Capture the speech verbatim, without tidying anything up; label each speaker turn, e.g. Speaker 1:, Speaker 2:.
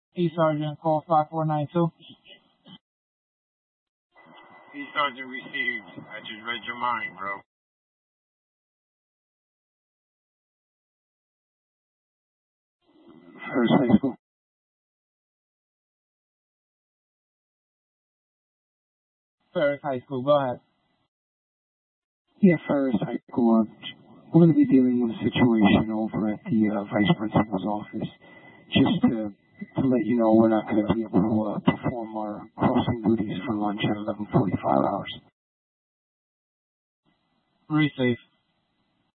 Speaker 1: E Sergeant, call five four nine two.
Speaker 2: E Sergeant received. I just read your mind, bro.
Speaker 3: Ferris High School.
Speaker 1: Ferris High School, go ahead.
Speaker 3: Yeah, Ferris High School. Uh, we're going to be dealing with a situation over at the uh, Vice Principal's office. Just to, to let you know, we're not going to be able to uh, perform our crossing duties for lunch at eleven forty-five hours.
Speaker 1: Receive.